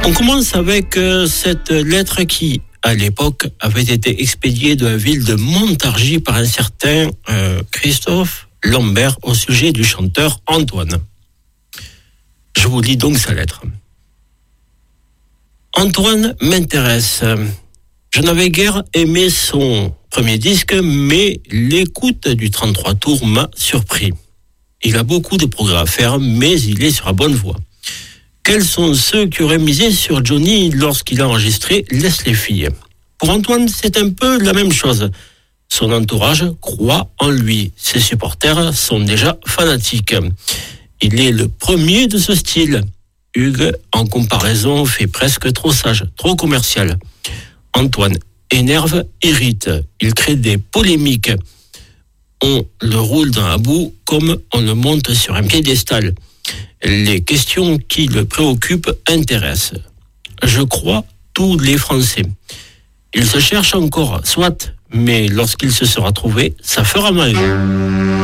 On commence avec cette lettre qui, à l'époque, avait été expédiée de la ville de Montargis par un certain Christophe Lambert au sujet du chanteur Antoine. Je vous lis donc sa lettre. Antoine m'intéresse. Je n'avais guère aimé son premier disque, mais l'écoute du 33 tours m'a surpris. Il a beaucoup de progrès à faire, mais il est sur la bonne voie. Quels sont ceux qui auraient misé sur Johnny lorsqu'il a enregistré « Laisse les filles ». Pour Antoine, c'est un peu la même chose. Son entourage croit en lui. Ses supporters sont déjà fanatiques. Il est le premier de ce style. Hugues, en comparaison, fait presque trop sage, trop commercial. Antoine énerve, irrite. Il crée des polémiques. On le roule dans la boue comme on le monte sur un piédestal. Les questions qui le préoccupent intéressent. Je crois tous les Français. Il se cherche encore, soit, mais lorsqu'il se sera trouvé, ça fera mal.